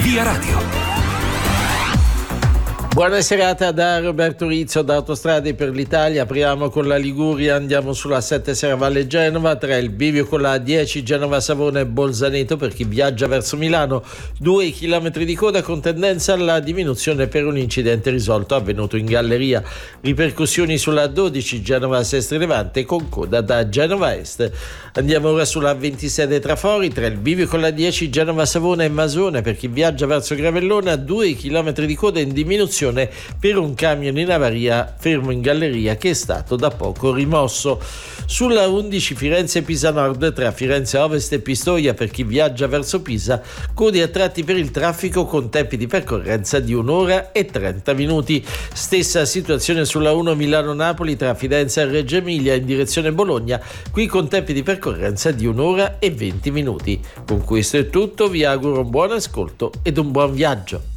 Via Radio. Buona serata da Roberto Rizzo da Autostrade per l'Italia. Apriamo con la Liguria, andiamo sulla 7 Serravalle Genova, tra il bivio con la 10 Genova Savona e Bolzaneto per chi viaggia verso Milano, 2 chilometri di coda con tendenza alla diminuzione per un incidente risolto avvenuto in galleria. Ripercussioni sulla 12 Genova Sestri Levante con coda da Genova Est. Andiamo ora sulla 26 Trafori, tra il bivio con la 10 Genova Savona e Masone per chi viaggia verso Gravellona, 2 chilometri di coda in diminuzione per un camion in avaria fermo in galleria che è stato da poco rimosso. Sulla 11 Firenze-Pisa Nord, tra Firenze Ovest e Pistoia per chi viaggia verso Pisa, code a tratti per il traffico con tempi di percorrenza di 1 ora e 30 minuti. Stessa situazione sulla 1 Milano-Napoli tra Fidenza e Reggio Emilia in direzione Bologna, qui con tempi di percorrenza di 1 ora e 20 minuti. Con questo è tutto, vi auguro un buon ascolto ed un buon viaggio.